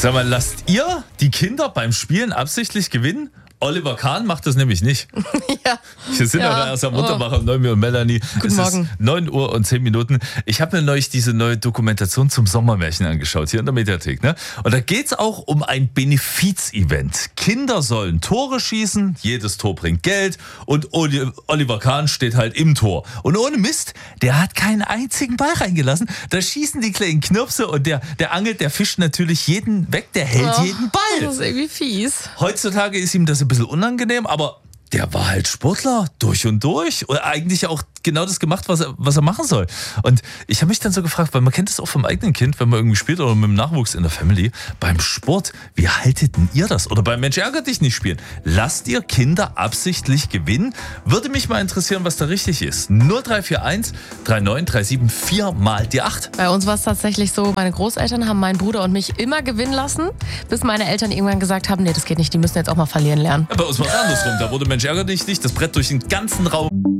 Sag mal, lasst ihr die Kinder beim Spielen absichtlich gewinnen? Oliver Kahn macht das nämlich nicht. Ja. Wir sind aber erst am Muttermacher, Neumi und Melanie. Guten Morgen. Ist 9 Uhr und 10 Minuten. Ich habe mir neulich diese neue Dokumentation zum Sommermärchen angeschaut, hier in der Mediathek. Ne? Und da geht es auch um ein Benefiz-Event. Kinder sollen Tore schießen, jedes Tor bringt Geld und Oliver Kahn steht halt im Tor. Und ohne Mist, der hat keinen einzigen Ball reingelassen. Da schießen die kleinen Knirpse und der angelt, der fischt natürlich jeden weg, der hält jeden Ball. Das ist irgendwie fies. Heutzutage ist ihm das ein bisschen unangenehm, aber der war halt Sportler durch und durch und eigentlich auch genau das gemacht, was er machen soll. Und ich habe mich dann so gefragt, weil man kennt das auch vom eigenen Kind, wenn man irgendwie spielt oder mit dem Nachwuchs in der Family, beim Sport, wie haltet denn ihr das? Oder beim Mensch ärger dich nicht spielen. Lasst ihr Kinder absichtlich gewinnen? Würde mich mal interessieren, was da richtig ist. 0341 3937 4 mal die 8. Bei uns war es tatsächlich so, meine Großeltern haben meinen Bruder und mich immer gewinnen lassen, bis meine Eltern irgendwann gesagt haben, nee, das geht nicht, die müssen jetzt auch mal verlieren lernen. Ja, bei uns war es andersrum. Da wurde Mensch ärger dich nicht, das Brett durch den ganzen Raum